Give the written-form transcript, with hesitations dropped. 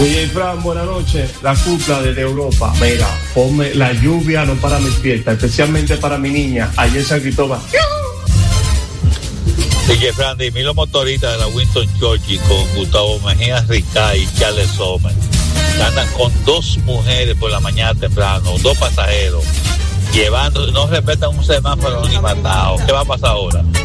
DJ Fran, buenas noches. La cupla desde Europa. Mira, ponme La lluvia no para mis fiestas, especialmente para mi niña, allá en San Cristóbal. DJ Fran, de Milo Motorista de la Winston Churchill con Gustavo Mejía Ricay y Charles Sommer. Andan con 2 mujeres por la mañana temprano, 2 pasajeros, llevando, no respetan un semáforo ni matado. ¿Qué va a pasar ahora?